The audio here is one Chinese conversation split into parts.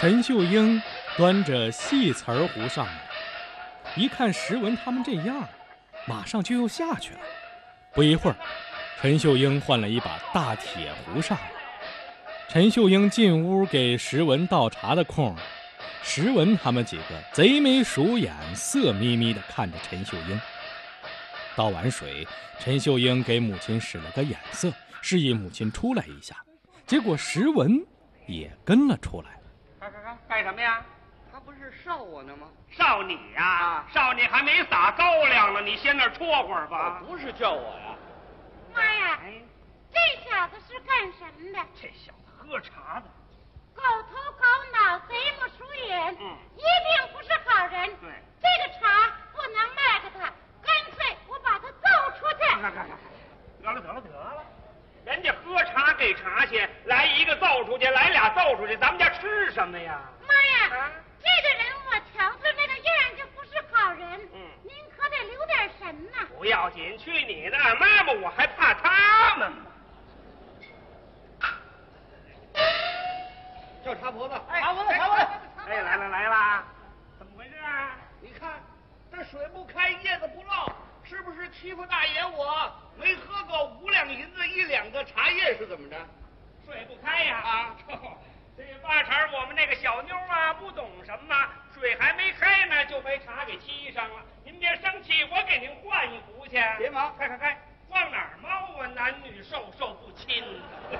陈秀英端着细瓷儿壶上来，一看石文他们这样，马上就又下去了。不一会儿，陈秀英换了一把大铁壶上来。陈秀英进屋给石文倒茶的空，石文他们几个贼眉鼠眼，色眯眯地看着陈秀英。倒完水，陈秀英给母亲使了个眼色，示意母亲出来一下。结果石文也跟了出来。 干什么呀？ 他不是烧我呢吗？ 烧你呀！烧你还没撒高粱呢，你先那儿戳会儿吧。 不是叫我呀。 妈呀，这小子是干什么的？ 这小子喝茶的， 狗头狗脑，贼木鼠眼，一定不是好人。 对， 这个茶不能卖给他，干脆我把他揍出去。 得了，人家喝茶给茶去，来一个揍出去，来俩揍出去，咱们家吃什么呀？ 妈呀，这个人我瞧着那个样就不是好人。您可得留点神呐。 不要紧，去你的！妈妈，我还怕他们吗？ 叫茶婆子， 茶婆子！哎，来啦！怎么回事啊？ 你看这水不开，叶子不落，是不是欺负大爷我？没喝够5两银子1两个茶叶是怎么着？ 水不开呀！这八成我们那个小妞啊，不懂什么，水还没开呢，就被茶给沏上了。您别生气，我给您换一壶去。 别忙， 开，往哪儿猫啊？男女授受不亲的。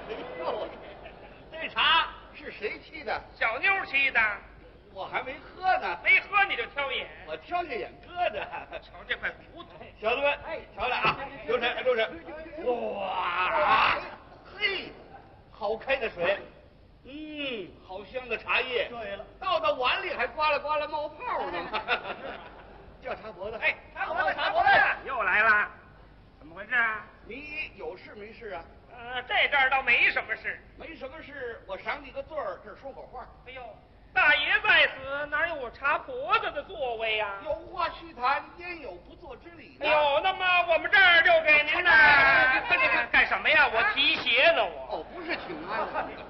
这茶是谁沏的？ 小妞沏的。 我还没喝呢。 没喝你就挑眼？ 我挑下眼疙瘩。 瞧这块骨头， 小子们，瞧来啊，留神！哇，嘿，好开的水，好香的茶叶。对了，倒到碗里还刮啦冒泡呢嘛。叫茶婆子，茶婆子， 又来了，怎么回事啊？ 你有事没事啊？ 这阵儿倒没什么事。 没什么事，我赏你个座儿，这儿说会儿话。 哎呦，大爷在此，哪有我茶婆子的座位呀？ 有话细谈，焉有不做之理呢？ 哎呦，那么我们这儿就给您呢。干什么呀？我提鞋呢，我。 不是请安。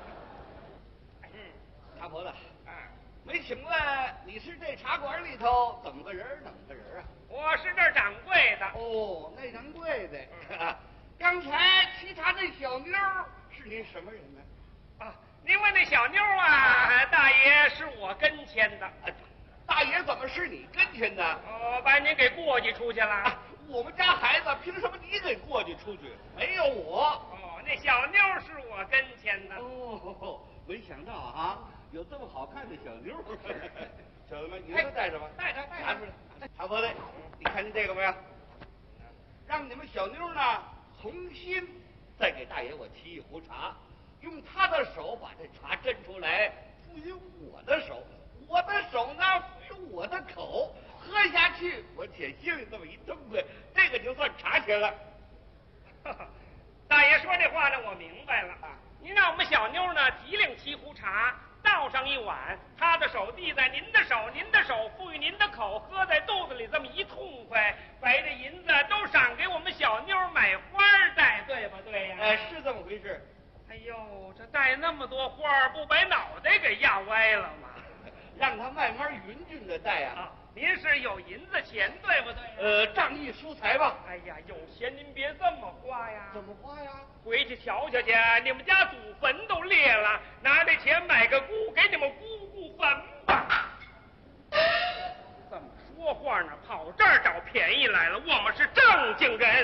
茶婆子，没请问你是这茶馆里头怎么个人啊？ 我是这儿掌柜的。 那掌柜的。刚才沏茶那小妞是您什么人呢？ 您问那小妞啊，大爷是我跟前的。 大爷怎么是你跟前的？ 把您给过继出去了。 我们家孩子凭什么你给过继出去？没有我。 那小妞是我跟前的。 没想到啊，有这么好看的小妞。小子们，你说带什么？ 带拿出来。茶婆子，你看见这个没有？让你们小妞呢重新再给大爷我沏一壶茶，用他的手把这茶斟出来，赋予我的手，我的手呢赋予我的口，喝下去我且心里这么一痛快，这个就算茶钱了。 大爷说这话呢，我明白了。您让我们小妞呢提领沏壶茶，倒上一碗，他的手递在您的手，您的手赋予您的口，喝在肚子里这么一痛快，把这银子都赏给我们小妞买花戴，对不对呀？ 是这么回事。 哎呦，这戴那么多花，不把脑袋给压歪了吗？ 让他慢慢匀均的戴啊。 您是有银子钱，对不对？ 仗义疏财吧。 哎呀，有钱您别这么花呀。 怎么花呀？ 回去瞧瞧去，你们家祖坟都裂了，拿这钱买个姑，给你们姑姑坟吧。这么说话呢，跑这儿找便宜来了。我们是正经人。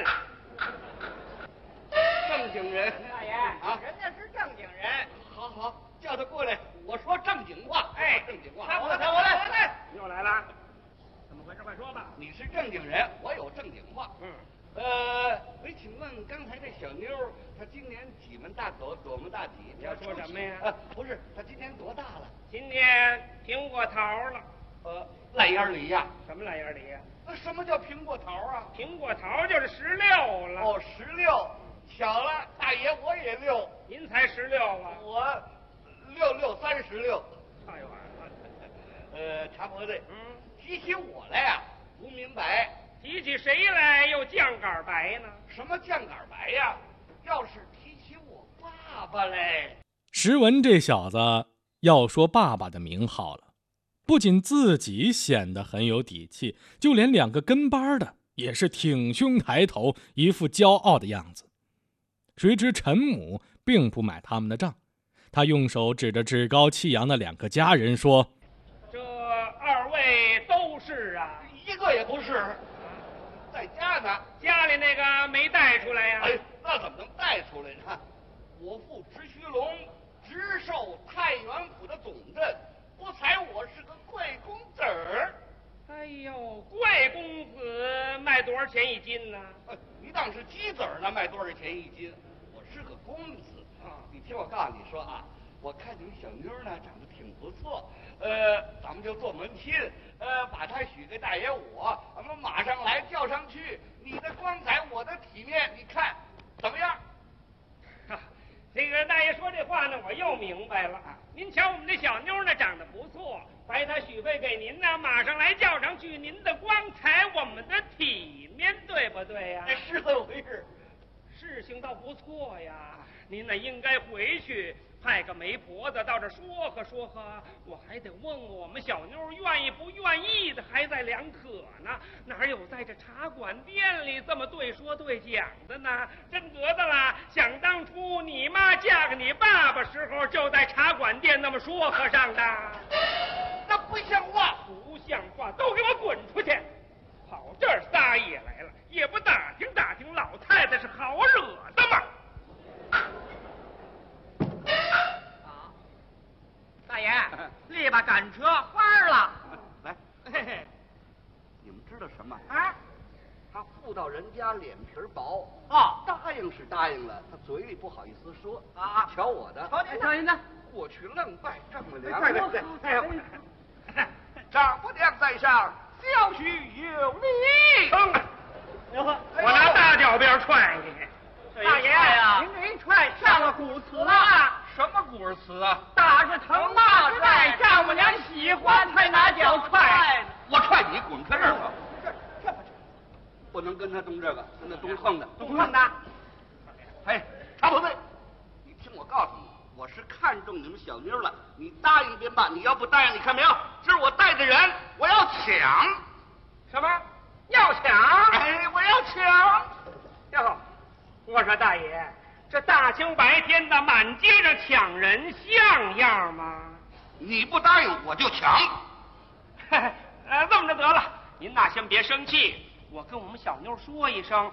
正经人， 大爷人家是正经人。 好，叫他过来，我说正经话。正经话。 我来，又来了。怎么回事？快说吧。 你是正经人，我有正经话。没请问刚才这小妞，她今年几门大口，多么大体？ 你要说什么呀？ 不是，她今年多大了？ 今年苹果桃了。 烂眼梨呀？ 什么烂眼梨呀？ 什么叫苹果桃啊？ 苹果桃就是16了。 16，巧了，大爷我也6。 您才16啊？ 我6636。 哎呦， 茶婆子，提起我来呀，不明白。 提起谁来又酱杆白呢？ 什么酱杆白呀？要是提起我爸爸嘞。 石文这小子要说爸爸的名号了，不仅自己显得很有底气，就连两个跟班的也是挺胸抬头，一副骄傲的样子。谁知陈母并不买他们的账，他用手指着趾高气扬的两个家人说：“ 这二位都是啊？ 一个也不是，在家呢。 家里那个没带出来呀？ 哎，那怎么能带出来呢？我父直须龙直授太原府的总镇，不才我是个贵公子儿。 哎呦，贵公子卖多少钱一斤呢？ 你当是鸡子儿呢，卖多少钱一斤？我是个公子啊！你听我告诉你说啊，我看你们小妞呢长得挺不错，咱们就做门亲，把她许给大爷我，咱们马上来叫上去。你的光彩，我的体面，你看怎么样？ 这个大爷说这话呢，我又明白了。您瞧我们这小妞呢，长得不错，白她许配给您呢，马上来叫上去。您的光彩，我们的体面，对不对呀？ 是这么回事。 事情倒不错呀，您呢应该回去派个媒婆子到这说和说和，我还得问问我们小妞愿意不愿意的，还在两可呢。哪有在这茶馆店里这么对说对讲的呢？真得的啦！想当初你妈嫁给你爸爸时候，就在茶馆店那么说和上的。 那不像话， 不像话，都给我滚出去！跑这儿撒野来了，也不打听打听老太太是好惹的吗？ 大爷，立吧赶车花了。 来， 嘿嘿， 你们知道什么？ 啊， 他妇道人家脸皮薄，答应是答应了，他嘴里不好意思说啊。 瞧我的， 瞧您的， 过去愣拜丈母娘。 对， 丈母娘在上，小婿有礼。 我拿大脚鞭踹你！ 大爷呀，您这一踹上了古词了。 什么古词啊？ 打是疼，骂是爱，丈母娘喜欢才拿脚踹。 我踹你，滚开这儿吧！这不能跟他动这个，跟他动横的。 懂碰的。 哎，查不对，你听我告诉你，我是看中你们小妞了，你答应便罢，你要不答应，你看没有？这是我带着人，我要抢。 什么？要抢？ 哎，我要抢！ 哟，我说大爷，这大清白天的满街上抢人，像样吗？ 你不答应，我就抢。 这么着得了，您呐先别生气，我跟我们小妞说一声，